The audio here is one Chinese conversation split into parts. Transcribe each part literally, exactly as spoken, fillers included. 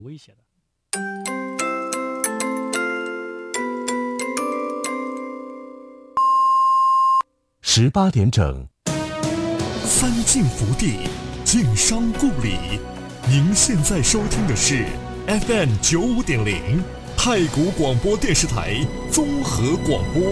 威胁的。 十八点整， 三晋福地，晋商故里。您现在收听的是 F M 九五点零太谷广播电视台综合广播。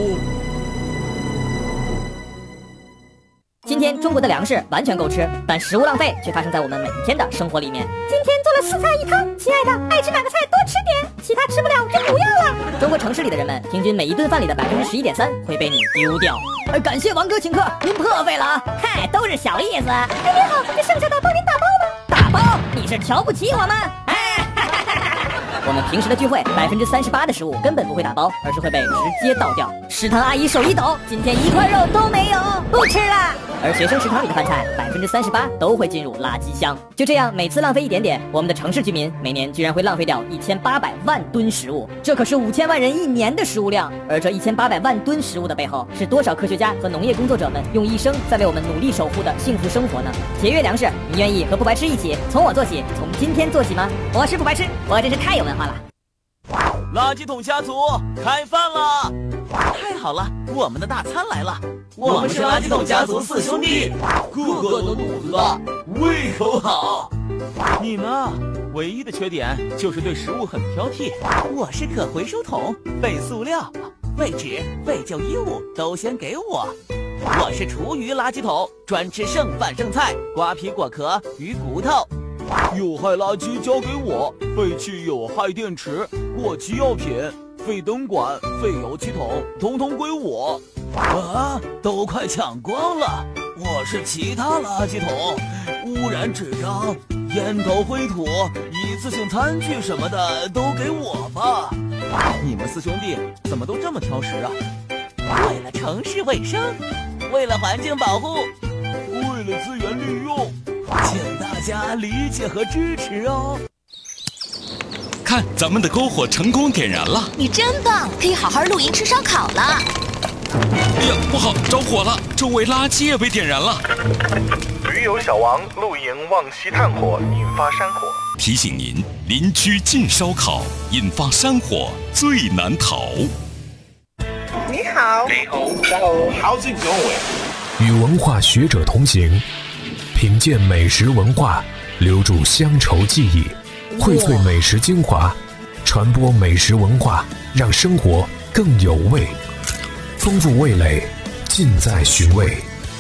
今天中国的粮食完全够吃，但食物浪费却发生在我们每一天的生活里面。 今天做了四菜一汤，亲爱的，爱吃哪个菜多吃点，其他吃不了就不要了。 中国城市里的人们，平均每一顿饭里的百分之十一点三会被你丢掉。而感谢王哥请客，您破费了啊！嗨，都是小意思。 哎，您好，这剩下的帮您打包吗？ 打包？你是瞧不起我们？哎，我们平时的聚会，百分之三十八的食物根本不会打包，而是会被直接倒掉。食堂阿姨手一抖，今天一块肉都没有，不吃了。而学生食堂里的饭菜，百分之三十八都会进入垃圾箱。就这样，每次浪费一点点，我们的城市居民每年居然会浪费掉一千八百万吨食物，这可是五千万人一年的食物量。而这一千八百万吨食物的背后，是多少科学家和农业工作者们用一生在为我们努力守护的幸福生活呢？节约粮食，你愿意和不白痴一起从我做起，从今天做起吗？我是不白痴，我真是太有文化了。 垃圾桶家族开饭了！太好了，我们的大餐来了！我们是垃圾桶家族四兄弟，个个都肚子大，胃口好。你呢？唯一的缺点就是对食物很挑剔。我是可回收桶，废塑料、废纸、废旧衣物都先给我。我是厨余垃圾桶，专吃剩饭剩菜、瓜皮果壳、鱼骨头。有害垃圾交给我，废弃有害电池、过期药品、废灯管、废油漆桶，统统归我。啊，都快抢光了！我是其他垃圾桶，污染纸张、烟头灰土、一次性餐具什么的都给我吧。你们四兄弟怎么都这么挑食啊？为了城市卫生，为了环境保护，为了资源利用，请大家理解和支持哦。 看，咱们的篝火成功点燃了！ 你真棒，可以好好露营吃烧烤了。 哎呀，不好，着火了！周围垃圾也被点燃了。 驴友小王露营忘熄炭火，引发山火。 提醒您，邻居禁烧烤，引发山火最难逃。 你好，你好 ，How's it going？ 与文化学者同行，品鉴美食文化，留住乡愁记忆，荟萃美食精华，传播美食文化，让生活更有味。丰富味蕾，尽在寻味。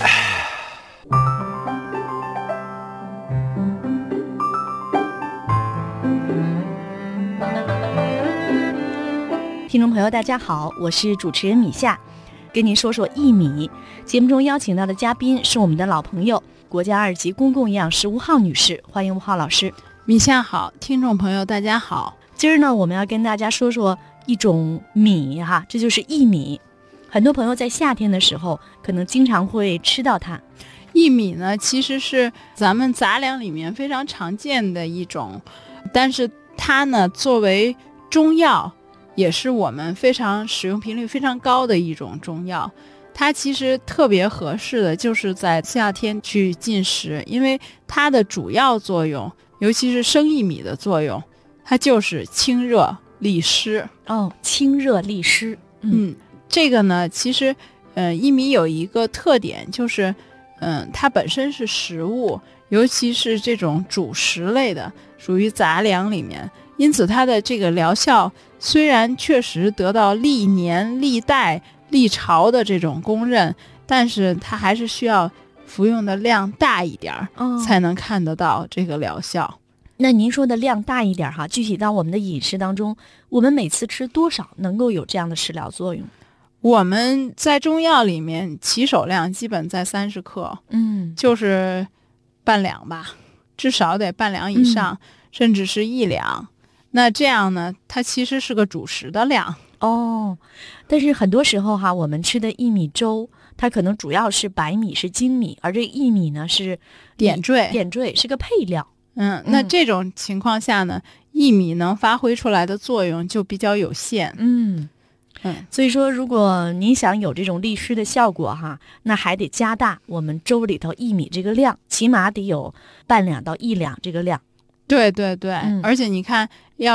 听众朋友大家好，我是主持人米夏，跟您说说薏米。节目中邀请到的嘉宾是我们的老朋友，国家二级公共营养师吴浩女士，欢迎吴浩老师。 米夏好，听众朋友大家好。 今儿呢，我们要跟大家说说一种米哈，这就是薏米。很多朋友在夏天的时候可能经常会吃到它。 薏米呢，其实是咱们杂粮里面非常常见的一种，但是它呢作为中药也是我们非常使用频率非常高的一种中药。它其实特别合适的就是在夏天去进食，因为它的主要作用，尤其是生薏米的作用，它就是清热利湿。 哦，清热利湿。 嗯，这个呢，其实，呃，薏米有一个特点，就是，嗯、呃，它本身是食物，尤其是这种主食类的，属于杂粮里面，因此它的这个疗效虽然确实得到历年、历代、历朝的这种公认，但是它还是需要服用的量大一点，哦，才能看得到这个疗效。 那您说的量大一点哈，具体到我们的饮食当中，我们每次吃多少能够有这样的食疗作用？ 我们在中药里面起手量基本在三十克， 嗯， 就是半两吧，至少得半两以上，嗯，甚至是一两。那这样呢，它其实是个主食的量哦。但是很多时候哈，我们吃的薏米粥，它可能主要是白米是精米，而这薏米呢是点缀， 点缀是个配料。 嗯，那这种情况下呢，薏米能发挥出来的作用就比较有限。 嗯嗯，所以说如果您想有这种利湿的效果哈，那还得加大我们粥里头薏米这个量，起码得有半两到一两这个量。 对对对， 嗯、 而且你看。要